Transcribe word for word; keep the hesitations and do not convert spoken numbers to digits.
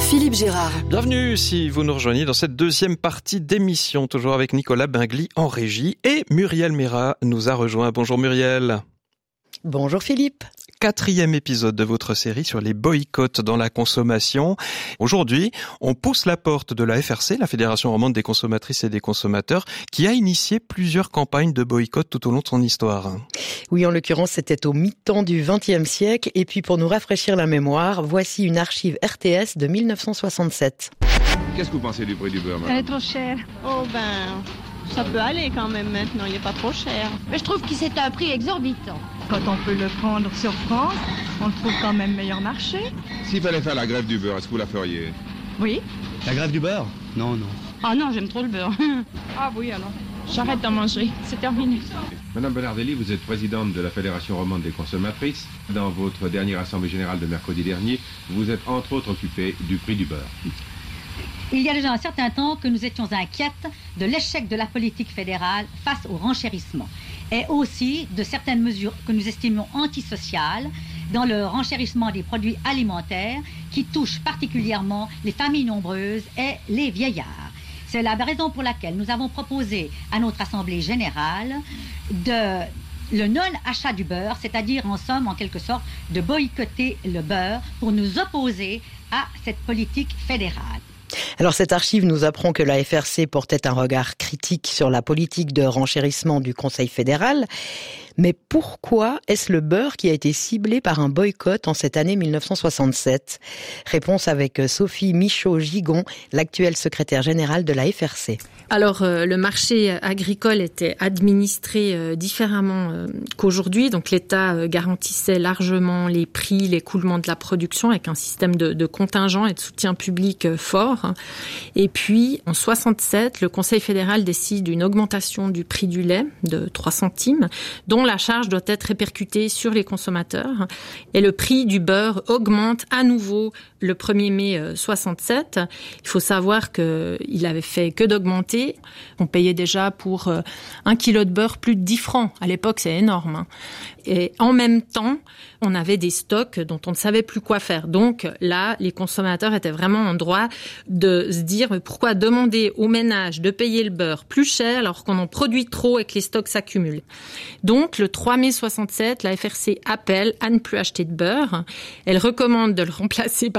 Philippe Gérard. Bienvenue si vous nous rejoignez dans cette deuxième partie d'émission, toujours avec Nicolas Bingli en régie et Muriel Mérat nous a rejoint. Bonjour Muriel. Bonjour Philippe. Quatrième épisode de votre série sur les boycotts dans la consommation. Aujourd'hui, on pousse la porte de la F R C, la Fédération romande des consommatrices et des consommateurs, qui a initié plusieurs campagnes de boycott tout au long de son histoire. Oui, en l'occurrence, c'était au mi-temps du vingtième siècle. Et puis, pour nous rafraîchir la mémoire, voici une archive R T S de dix-neuf cent soixante-sept. Qu'est-ce que vous pensez du prix du beurre, madame ? Elle est trop chère. Oh ben, ça peut aller quand même maintenant, il n'est pas trop cher. Mais je trouve que c'est un prix exorbitant. Quand on peut le prendre sur France, on le trouve quand même meilleur marché. S'il fallait faire la grève du beurre, est-ce que vous la feriez ? Oui. La grève du beurre ? Non, non. Ah non, j'aime trop le beurre. Ah oui alors. J'arrête d'en manger, c'est terminé. Madame Bernardelli, vous êtes présidente de la Fédération romande des consommatrices. Dans votre dernière assemblée générale de mercredi dernier, vous êtes entre autres occupée du prix du beurre. Il y a déjà un certain temps que nous étions inquiètes de l'échec de la politique fédérale face au renchérissement et aussi de certaines mesures que nous estimions antisociales dans le renchérissement des produits alimentaires qui touchent particulièrement les familles nombreuses et les vieillards. C'est la raison pour laquelle nous avons proposé à notre Assemblée générale de le non-achat du beurre, c'est-à-dire en somme, en quelque sorte, de boycotter le beurre pour nous opposer à cette politique fédérale. Alors cette archive nous apprend que la F R C portait un regard critique sur la politique de renchérissement du Conseil fédéral. Mais pourquoi est-ce le beurre qui a été ciblé par un boycott en cette année dix-neuf cent soixante-sept ? Réponse avec Sophie Michaud-Gigon, l'actuelle secrétaire générale de la F R C. Alors, euh, le marché agricole était administré euh, différemment euh, qu'aujourd'hui. Donc, l'État euh, garantissait largement les prix, l'écoulement de la production avec un système de, de contingent et de soutien public euh, fort. Et puis, en soixante-sept, le Conseil fédéral décide une augmentation du prix du lait de trois centimes, dont la charge doit être répercutée sur les consommateurs. Et le prix du beurre augmente à nouveau le premier mai soixante-sept. Il faut savoir qu'il avait fait que d'augmenter. On payait déjà pour un kilo de beurre plus de dix francs. À l'époque, c'est énorme. Et en même temps, on avait des stocks dont on ne savait plus quoi faire. Donc là, les consommateurs étaient vraiment en droit de se dire mais pourquoi demander aux ménages de payer le beurre plus cher alors qu'on en produit trop et que les stocks s'accumulent. Donc le trois mai soixante-sept, la F R C appelle à ne plus acheter de beurre. Elle recommande de le remplacer par